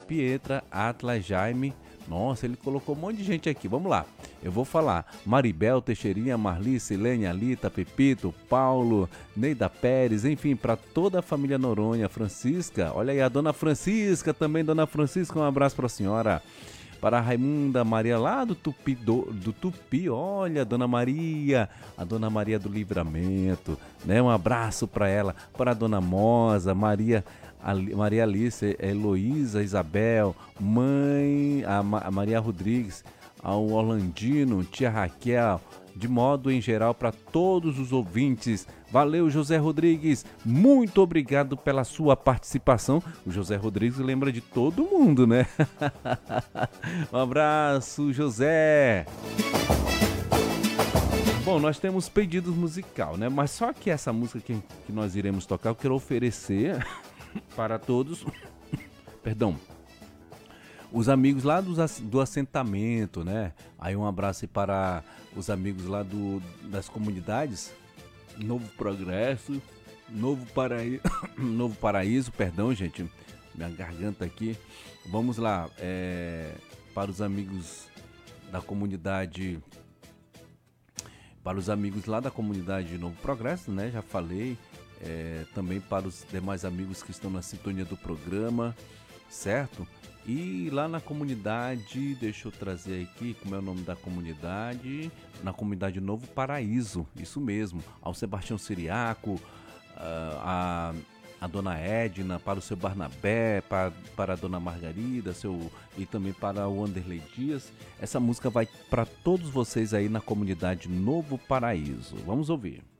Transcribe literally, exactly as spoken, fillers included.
Pietra, Atlas, Jaime. Nossa, ele colocou um monte de gente aqui. Vamos lá. Eu vou falar. Maribel, Teixeirinha, Marli, Silene, Alita, Pepito, Paulo, Neida Pérez, enfim, para toda a família Noronha, Francisca. Olha aí, a dona Francisca também, dona Francisca, um abraço para a senhora. Para a Raimunda Maria lá do Tupi, do, do Tupi, olha, Dona Maria, a Dona Maria do Livramento, né? Um abraço para ela, para a Dona Mosa, Maria, a, Maria Alice, Heloísa, Isabel, mãe, a, a Maria Rodrigues, ao Orlandino, tia Raquel, de modo em geral para todos os ouvintes. Valeu, José Rodrigues, muito obrigado pela sua participação. O José Rodrigues lembra de todo mundo, né? Um abraço, José. Bom, nós temos pedidos musical, né? Mas só que essa música que, que nós iremos tocar, eu quero oferecer para todos, perdão, os amigos lá do, do assentamento, né? Aí um abraço para os amigos lá do, das comunidades Novo Progresso, Novo Paraíso, Novo Paraíso, perdão, gente, minha garganta aqui. Vamos lá, é, para os amigos da comunidade, para os amigos lá da comunidade Novo Progresso, né? Já falei, é, também para os demais amigos que estão na sintonia do programa, certo? E lá na comunidade, deixa eu trazer aqui, como é o nome da comunidade, na comunidade Novo Paraíso, isso mesmo, ao Sebastião Siriaco, a, a dona Edna, para o seu Barnabé, para, para a dona Margarida, seu, e também para o Anderley Dias. Essa música vai para todos vocês aí na comunidade Novo Paraíso. Vamos ouvir.